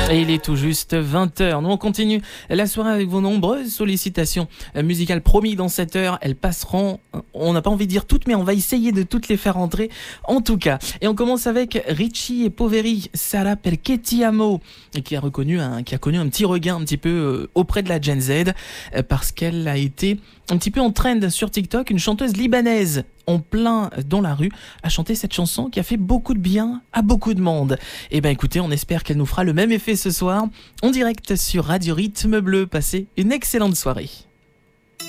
Et il est tout juste 20h. Nous on continue la soirée avec vos nombreuses sollicitations musicales. Promis, dans cette heure, elles passeront. On n'a pas envie de dire toutes, mais on va essayer de toutes les faire entrer en tout cas. Et on commence avec Richie et Poveri, Sarà perché ti amo, qui a connu un petit regain un petit peu auprès de la Gen Z, parce qu'elle a été un petit peu en trend sur TikTok. Une chanteuse libanaise en plein dans la rue a chanté cette chanson qui a fait beaucoup de bien à beaucoup de monde. Et ben écoutez, on espère qu'elle nous fera le même effet ce soir en direct sur Radio Rythme Bleu. Passez une excellente soirée.